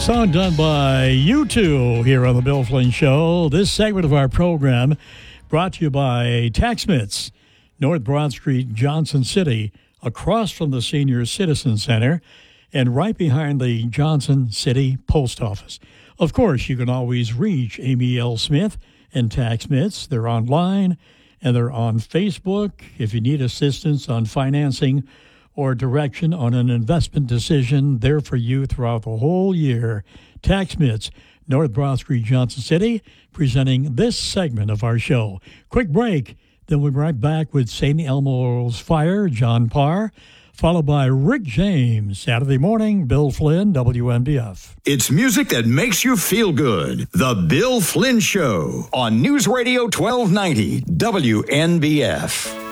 Song done by U2 here on the Bill Flynn Show. This segment of our program brought to you by TaxMits, North Broad Street, Johnson City, across from the Senior Citizen Center and right behind the Johnson City Post Office. Of course, you can always reach Amy L. Smith and TaxMits. They're online and they're on Facebook. If you need assistance on financing or direction on an investment decision, there for you throughout the whole year. TaxMits, North Broad Street, Johnson City, presenting this segment of our show. Quick break, then we'll be right back with St. Elmo's Fire, John Parr, followed by Rick James. Saturday morning, Bill Flynn, WNBF. It's music that makes you feel good. The Bill Flynn Show on News Radio 1290, WNBF.